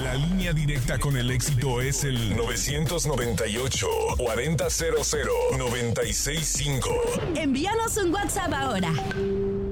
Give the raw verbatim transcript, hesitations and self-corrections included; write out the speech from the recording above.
La línea directa con el éxito es el nueve noventa y ocho, cuarenta cero cero, noventa y seis cinco. Envíanos un WhatsApp ahora.